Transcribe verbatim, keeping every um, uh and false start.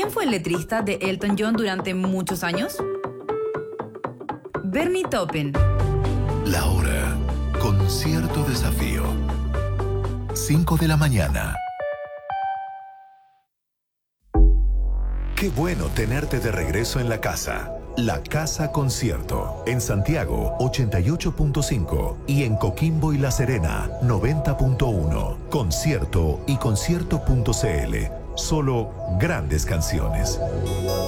¿Quién fue el letrista de Elton John durante muchos años? Bernie Taupin. La hora con cierto desafío. cinco de la mañana. Qué bueno tenerte de regreso en la casa. La Casa Concierto. En Santiago, ochenta y ocho punto cinco. Y en Coquimbo y La Serena, noventa punto uno. Concierto y concierto punto c l. Solo grandes canciones.